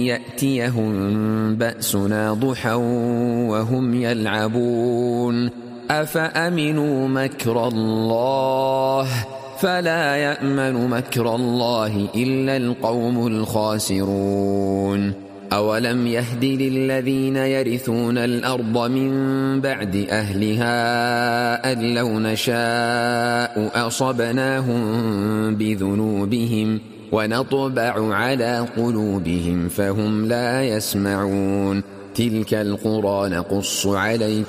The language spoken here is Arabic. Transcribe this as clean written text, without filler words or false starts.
يأتيهم بأسنا ضحى وهم يلعبون أفأمنوا مكر الله فلا يأمن مكر الله إلا القوم الخاسرون أولم يهد للذين يرثون الأرض من بعد أهلها أن لو نشاء أصبناهم بذنوبهم ونطبع على قلوبهم فهم لا يسمعون تلك القرى نقص عليك